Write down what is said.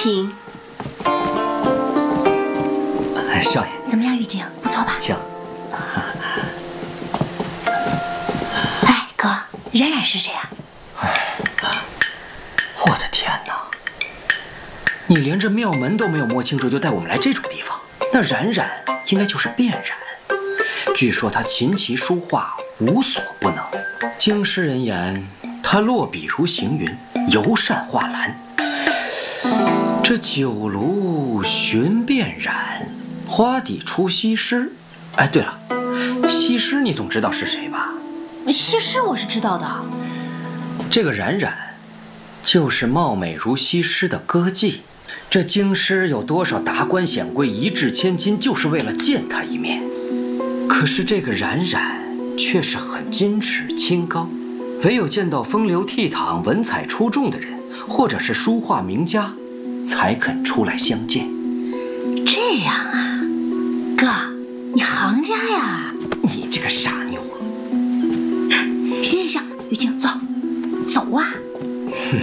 请。 少爷， 怎么样，玉静，不错吧？ 请。 哎，哥，冉冉是谁啊？ 我的天哪！你连这庙门都没有摸清楚，就带我们来这种地方，那冉冉应该就是卞冉。据说他琴棋书画无所不能，经诗人言，他落笔如行云，尤善画兰。这酒炉寻卞冉，花底出西施。哎，对了，西施你总知道是谁吧？ 西施我是知道的。 这个冉冉，就是貌美如西施的歌妓。这京师有多少达官显贵一掷千金，就是为了见她一面。可是这个冉冉却是很矜持清高，唯有见到风流倜傥、文采出众的人，或者是书画名家，才肯出来相见。 这样啊，哥，你行家呀！ 你这个傻妞啊！